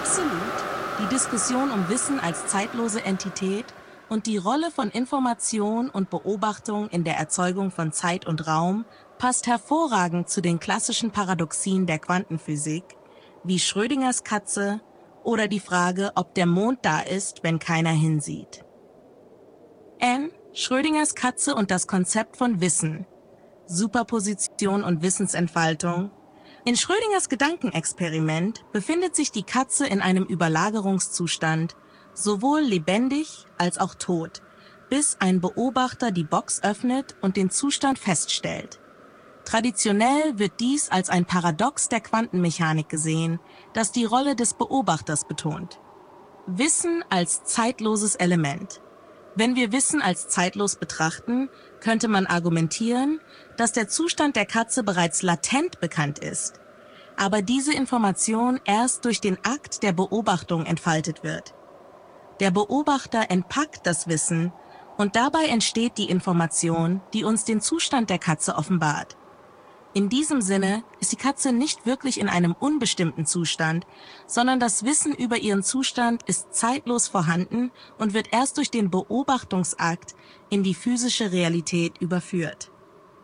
Absolut. Die Diskussion um Wissen als zeitlose Entität und die Rolle von Information und Beobachtung in der Erzeugung von Zeit und Raum passt hervorragend zu den klassischen Paradoxien der Quantenphysik, wie Schrödingers Katze oder die Frage, ob der Mond da ist, wenn keiner hinsieht. N. Schrödingers Katze und das Konzept von Wissen, Superposition und Wissensentfaltung. In Schrödingers Gedankenexperiment befindet sich die Katze in einem Überlagerungszustand, sowohl lebendig als auch tot, bis ein Beobachter die Box öffnet und den Zustand feststellt. Traditionell wird dies als ein Paradox der Quantenmechanik gesehen, das die Rolle des Beobachters betont. Wissen als zeitloses Element. Wenn wir Wissen als zeitlos betrachten, könnte man argumentieren, dass der Zustand der Katze bereits latent bekannt ist, aber diese Information erst durch den Akt der Beobachtung entfaltet wird. Der Beobachter entpackt das Wissen und dabei entsteht die Information, die uns den Zustand der Katze offenbart. In diesem Sinne ist die Katze nicht wirklich in einem unbestimmten Zustand, sondern das Wissen über ihren Zustand ist zeitlos vorhanden und wird erst durch den Beobachtungsakt in die physische Realität überführt.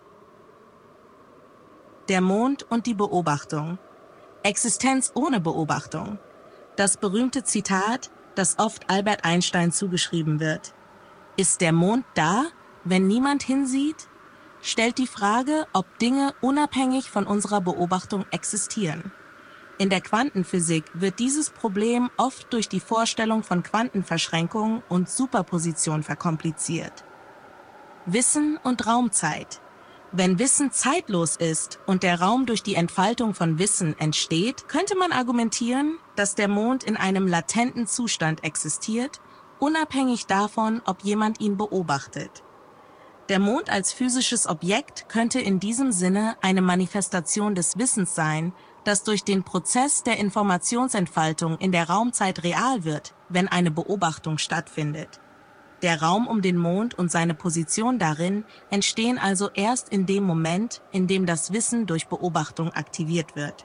Der Mond und die Beobachtung. Existenz ohne Beobachtung. Das berühmte Zitat, das oft Albert Einstein zugeschrieben wird. Ist der Mond da, wenn niemand hinsieht? Stellt die Frage, ob Dinge unabhängig von unserer Beobachtung existieren. In der Quantenphysik wird dieses Problem oft durch die Vorstellung von Quantenverschränkung und Superposition verkompliziert. Wissen und Raumzeit. Wenn Wissen zeitlos ist und der Raum durch die Entfaltung von Wissen entsteht, könnte man argumentieren, dass der Mond in einem latenten Zustand existiert, unabhängig davon, ob jemand ihn beobachtet. Der Mond als physisches Objekt könnte in diesem Sinne eine Manifestation des Wissens sein, das durch den Prozess der Informationsentfaltung in der Raumzeit real wird, wenn eine Beobachtung stattfindet. Der Raum um den Mond und seine Position darin entstehen also erst in dem Moment, in dem das Wissen durch Beobachtung aktiviert wird.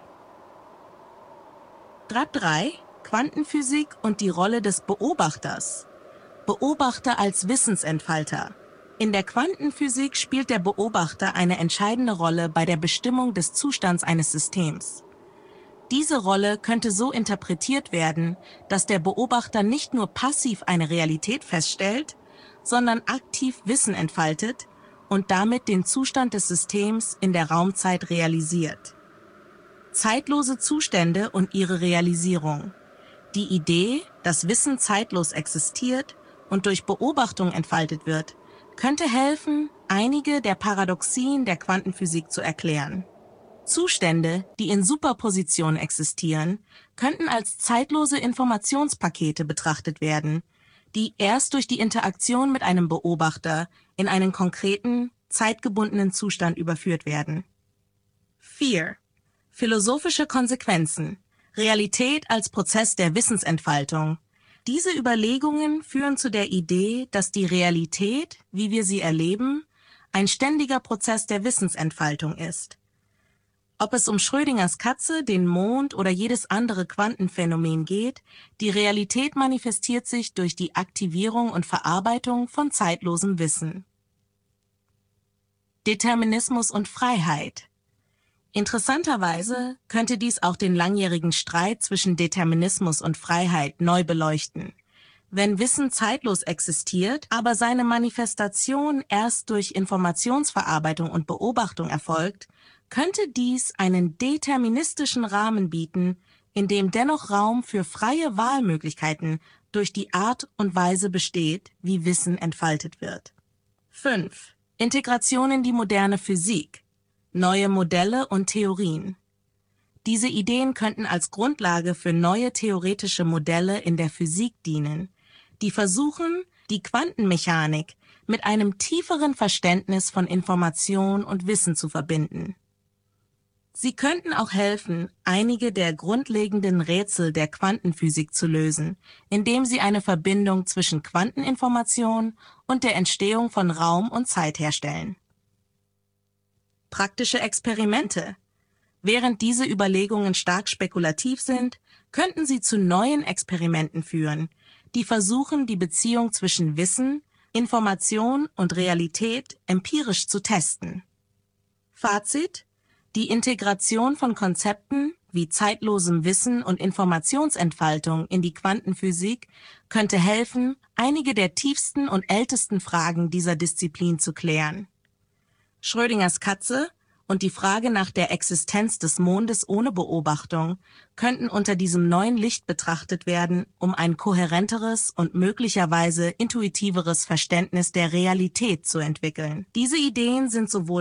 Grad 3. Quantenphysik und die Rolle des Beobachters. Beobachter als Wissensentfalter. In der Quantenphysik spielt der Beobachter eine entscheidende Rolle bei der Bestimmung des Zustands eines Systems. Diese Rolle könnte so interpretiert werden, dass der Beobachter nicht nur passiv eine Realität feststellt, sondern aktiv Wissen entfaltet und damit den Zustand des Systems in der Raumzeit realisiert. Zeitlose Zustände und ihre Realisierung. Die Idee, dass Wissen zeitlos existiert und durch Beobachtung entfaltet wird, könnte helfen, einige der Paradoxien der Quantenphysik zu erklären. Zustände, die in Superposition existieren, könnten als zeitlose Informationspakete betrachtet werden, die erst durch die Interaktion mit einem Beobachter in einen konkreten, zeitgebundenen Zustand überführt werden. 4. Philosophische Konsequenzen. Realität als Prozess der Wissensentfaltung. Diese Überlegungen führen zu der Idee, dass die Realität, wie wir sie erleben, ein ständiger Prozess der Wissensentfaltung ist. Ob es um Schrödingers Katze, den Mond oder jedes andere Quantenphänomen geht, die Realität manifestiert sich durch die Aktivierung und Verarbeitung von zeitlosem Wissen. Determinismus und Freiheit. Interessanterweise könnte dies auch den langjährigen Streit zwischen Determinismus und Freiheit neu beleuchten. Wenn Wissen zeitlos existiert, aber seine Manifestation erst durch Informationsverarbeitung und Beobachtung erfolgt, könnte dies einen deterministischen Rahmen bieten, in dem dennoch Raum für freie Wahlmöglichkeiten durch die Art und Weise besteht, wie Wissen entfaltet wird. 5. Integration in die moderne Physik. Neue Modelle und Theorien. Diese Ideen könnten als Grundlage für neue theoretische Modelle in der Physik dienen, die versuchen, die Quantenmechanik mit einem tieferen Verständnis von Information und Wissen zu verbinden. Sie könnten auch helfen, einige der grundlegenden Rätsel der Quantenphysik zu lösen, indem sie eine Verbindung zwischen Quanteninformation und der Entstehung von Raum und Zeit herstellen. Praktische Experimente. Während diese Überlegungen stark spekulativ sind, könnten sie zu neuen Experimenten führen, die versuchen, die Beziehung zwischen Wissen, Information und Realität empirisch zu testen. Fazit: Die Integration von Konzepten wie zeitlosem Wissen und Informationsentfaltung in die Quantenphysik könnte helfen, einige der tiefsten und ältesten Fragen dieser Disziplin zu klären. Schrödingers Katze und die Frage nach der Existenz des Mondes ohne Beobachtung könnten unter diesem neuen Licht betrachtet werden, um ein kohärenteres und möglicherweise intuitiveres Verständnis der Realität zu entwickeln. Diese Ideen sind sowohl